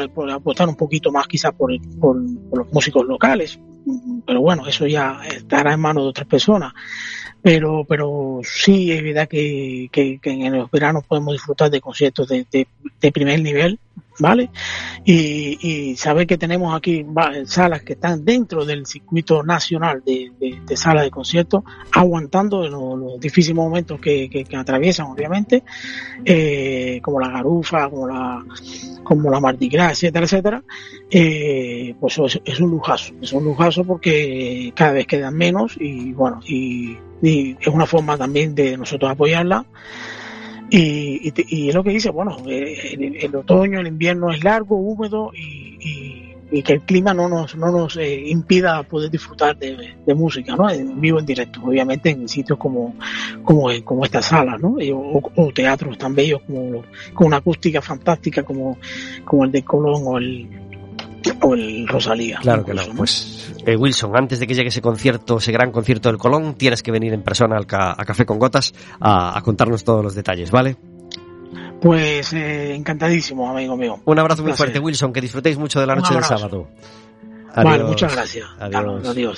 por apostar un poquito más quizás por los músicos locales, pero bueno, eso ya estará en manos de otras personas. Pero sí es verdad que en los veranos podemos disfrutar de conciertos de primer nivel, ¿vale? Y saber que tenemos aquí salas que están dentro del circuito nacional de salas de conciertos, aguantando los difíciles momentos que atraviesan, obviamente, como la Garufa, como la Mardi Gras, etcétera, pues es un lujazo porque cada vez quedan menos y bueno, y es una forma también de nosotros apoyarla. Y es lo que dice, bueno, el otoño, el invierno es largo, húmedo y que el clima no nos impida poder disfrutar de música, ¿no? En vivo, en directo, obviamente en sitios como esta sala, ¿no? O teatros tan bellos con una acústica fantástica como el de Colón o el Rosalía. Claro incluso, que no, ¿no? Pues Wilson, antes de que llegue ese gran concierto del Colón, tienes que venir en persona a Café con Gotas a contarnos todos los detalles, ¿vale? Pues encantadísimo, amigo mío. Un abrazo muy fuerte, Wilson, que disfrutéis mucho de la noche del sábado. Adiós. Vale, muchas gracias. Adiós. Adiós.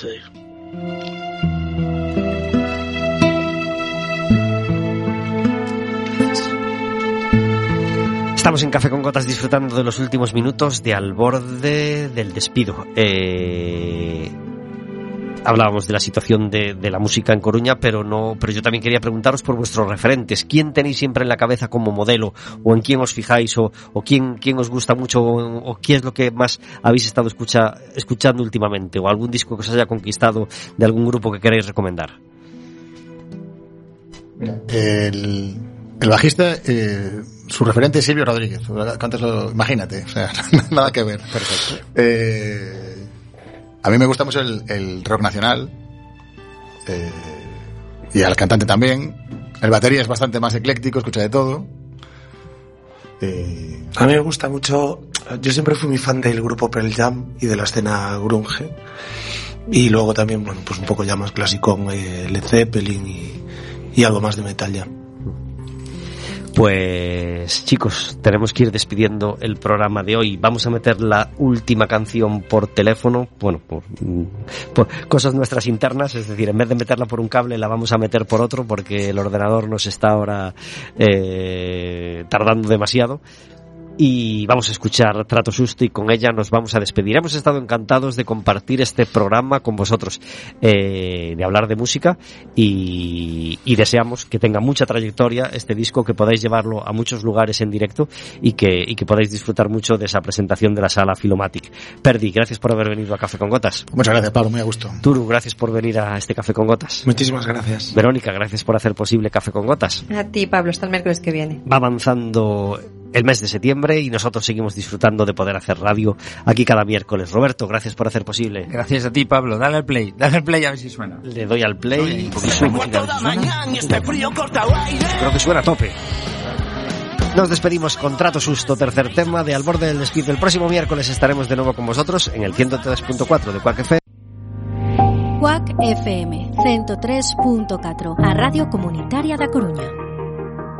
Estamos en Café con Gotas disfrutando de los últimos minutos de Al borde del despido. Hablábamos de la situación de la música en Coruña, pero yo también quería preguntaros por vuestros referentes. ¿Quién tenéis siempre en la cabeza como modelo? ¿O en quién os fijáis? ¿O quién os gusta mucho? ¿O qué es lo que más habéis estado escuchando últimamente? ¿O algún disco que os haya conquistado de algún grupo que queráis recomendar? El bajista, su referente es Silvio Rodríguez. Imagínate, o sea, nada que ver. Perfecto. A mí me gusta mucho el rock nacional, y al cantante también. El batería es bastante más ecléctico, escucha de todo. A mí me gusta mucho. Yo siempre fui muy fan del grupo Pearl Jam y de la escena grunge. Y luego también, bueno, pues un poco ya más clásico, Led Zeppelin y algo más de metal ya. Pues chicos, tenemos que ir despidiendo el programa de hoy. Vamos a meter la última canción por teléfono, bueno, por cosas nuestras internas, es decir, en vez de meterla por un cable la vamos a meter por otro porque el ordenador nos está ahora tardando demasiado. Y vamos a escuchar Trato Susto y con ella nos vamos a despedir. Hemos estado encantados de compartir este programa con vosotros, de hablar de música y deseamos que tenga mucha trayectoria este disco, que podáis llevarlo a muchos lugares en directo y que podáis disfrutar mucho de esa presentación de la sala Filomatic. Perdi, gracias por haber venido a Café con Gotas. Muchas gracias, Pablo, muy a gusto. Turu, gracias por venir a este Café con Gotas. Muchísimas gracias. Verónica, gracias por hacer posible Café con Gotas. A ti, Pablo, hasta el miércoles que viene. Va avanzando el mes de septiembre y nosotros seguimos disfrutando de poder hacer radio aquí cada miércoles. Roberto, gracias por hacer posible. Gracias a ti, Pablo. Dale al play a ver si suena. Le doy al play. Creo que suena a tope. Nos despedimos con Trato Susto, tercer tema de Al borde del despido. El próximo miércoles estaremos de nuevo con vosotros en el 103.4 de Quack FM. Quack FM 103.4, a Radio Comunitaria da Coruña.